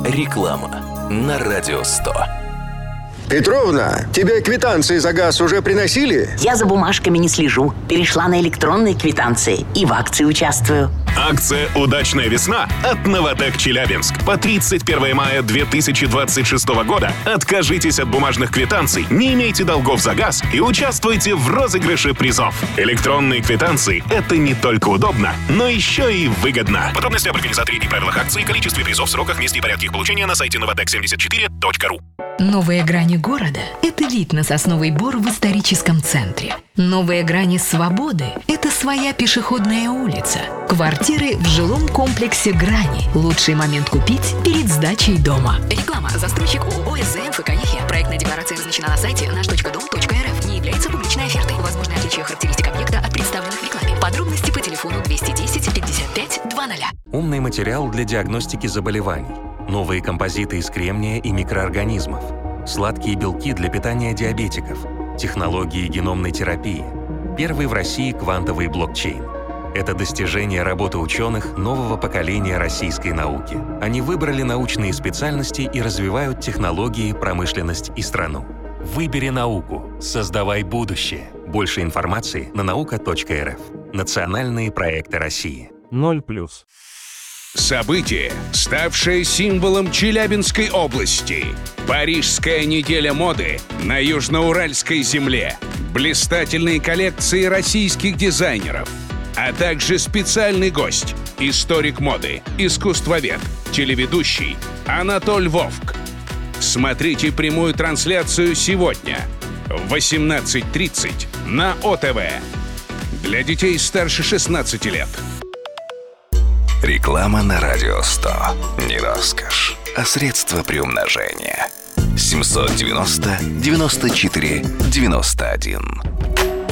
Реклама на Радио 100. Петровна, тебе квитанции за газ уже приносили? Я за бумажками не слежу. Перешла на электронные квитанции и в акции участвую. Акция «Удачная весна» от «Новатэк Челябинск». По 31 мая 2026 года откажитесь от бумажных квитанций, не имейте долгов за газ и участвуйте в розыгрыше призов. Электронные квитанции – это не только удобно, но еще и выгодно. Подробности об организаторе и правилах акции, количестве призов, сроках, месте и порядке их получения на сайте novatek74.ru. Новые грани города – это вид на Сосновый Бор в историческом центре. Новые грани свободы – это своя пешеходная улица. Квартиры в жилом комплексе «Грани». Лучший момент купить перед сдачей дома. Реклама. Застройщик ООО «СЗМ ФК «Ехия». Проектная декларация размещена на сайте наш.дом.рф. Не является публичной офертой. Возможны отличия характеристик объекта от представленных в рекламе. Подробности по телефону 210 55 00. Умный материал для диагностики заболеваний. Новые композиты из кремния и микроорганизмов. Сладкие белки для питания диабетиков. Технологии геномной терапии. Первый в России квантовый блокчейн. Это достижение работы ученых нового поколения российской науки. Они выбрали научные специальности и развивают технологии, промышленность и страну. Выбери науку. Создавай будущее. Больше информации на nauka.rf. Национальные проекты России. 0+. Событие, ставшее символом Челябинской области. Парижская неделя моды на Южноуральской земле. Блистательные коллекции российских дизайнеров. А также специальный гость, историк моды, искусствовед, телеведущий Анатоль Вовк. Смотрите прямую трансляцию сегодня в 18:30 на ОТВ. Для детей старше 16 лет. Реклама на Радио 100. Не роскошь, а средство приумножения. 790 94 91.